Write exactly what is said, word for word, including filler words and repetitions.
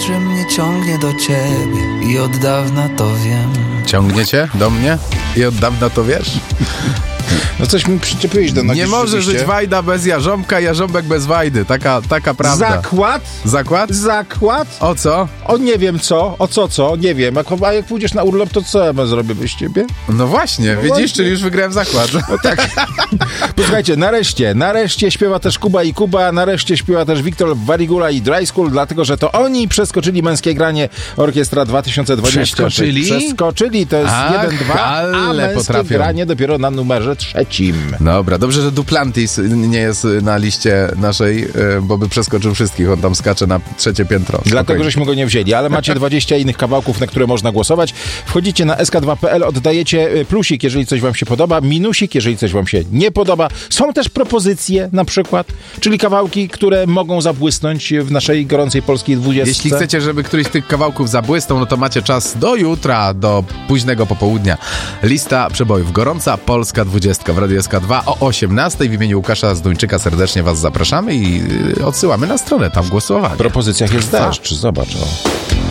że mnie ciągnie do ciebie i od dawna to wiem. Ciągnie cię do mnie i od dawna to wiesz? No coś mi przyczepiłeś do nogi. Nie może żyć Wajda bez Jarząbka, Jarząbek bez Wajdy. Taka, taka prawda. Zakład? Zakład? Zakład? O co? O nie wiem co, o co co, nie wiem. Jak, a jak pójdziesz na urlop, to co ja zrobię bez ciebie? No właśnie, no widzisz, właśnie. czyli już wygrałem zakład. No tak. Posłuchajcie, nareszcie, nareszcie śpiewa też Kuba i Kuba, nareszcie śpiewa też Wiktor Warigula i Dry School, dlatego, że to oni przeskoczyli męskie granie Orkiestra dwa tysiące dwadzieścia. Przeskoczyli? Przeskoczyli, to jest Ach, jeden dwa, a męskie potrafią. granie dopiero na numerze trzecim. Dobra, dobrze, że Duplantis nie jest na liście naszej, bo by przeskoczył wszystkich. On tam skacze na trzecie piętro. Dlatego, Spokojnie. żeśmy go nie wzięli, ale macie dwadzieścia innych kawałków, na które można głosować. Wchodzicie na es ka dwa kropka pe el, oddajecie plusik, jeżeli coś wam się podoba, minusik, jeżeli coś wam się nie podoba. Są też propozycje na przykład, czyli kawałki, które mogą zabłysnąć w naszej gorącej polskiej dwudziestce. Jeśli chcecie, żeby któryś z tych kawałków zabłysnął, no to macie czas do jutra, do późnego popołudnia. Lista przebojów. Gorąca Polska dwudziestka w Radiu es ka dwa o osiemnastej. W imieniu Łukasza Zduńczyka serdecznie was zapraszamy i odsyłamy na stronę, tam głosowanie. W propozycjach jest deszcz, zobacz. O.